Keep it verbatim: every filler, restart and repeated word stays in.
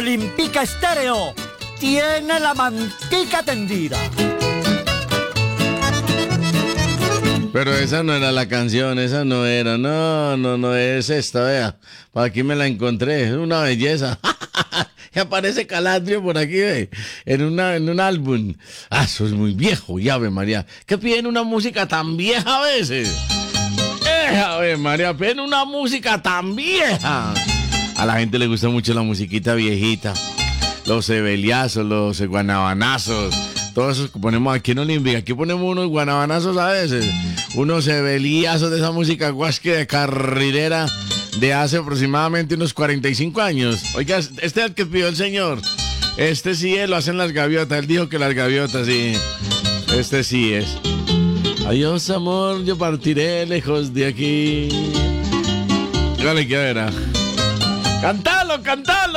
Olímpica Estéreo tiene la mantica tendida. Pero esa no era la canción, esa no era, no, no, no es esta, vea. Por aquí me la encontré, es una belleza. Y aparece Calandrio por aquí, ve, en, una, en un álbum. Ah, eso es muy viejo, y Ave María. ¿Qué piden una música tan vieja a veces? Eh, Ave María, piden una música tan vieja. A la gente le gusta mucho la musiquita viejita. Los ebeliazos, los guanabanazos. Todos esos que ponemos aquí en Olímpica. Aquí ponemos unos guanabanazos a veces. Unos ebeliazos de esa música guasque de carrilera de hace aproximadamente unos cuarenta y cinco años. Oiga, este es el que pidió el señor. Este sí es, lo hacen las gaviotas. Él dijo que las gaviotas, sí. Este sí es. Adiós, amor, yo partiré lejos de aquí. Dígale que era. ¡Cantalo, cantalo!